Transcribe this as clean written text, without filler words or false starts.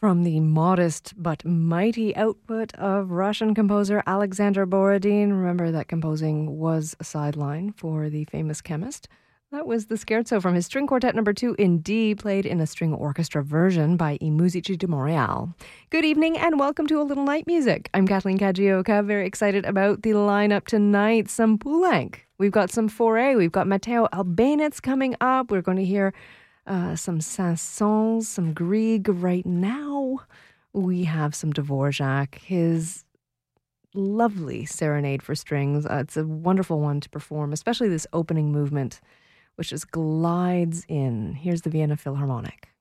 From the modest but mighty output of Russian composer Alexander Borodin. Remember that composing was a sideline for the famous chemist. That was the Scherzo from his String Quartet No. 2 in D, played in a string orchestra version by I Musici di Montreal. Good evening and welcome to A Little Night Music. I'm Kathleen Kajioka, very excited about the lineup tonight. Some Poulenc, we've got some Fauré, we've got Matteo Albéniz coming up. We're going to hear some Saint-Saëns, some Grieg right now. We have some Dvorak, his lovely serenade for strings. It's a wonderful one to perform, especially this opening movement, which just glides in. Here's the Vienna Philharmonic.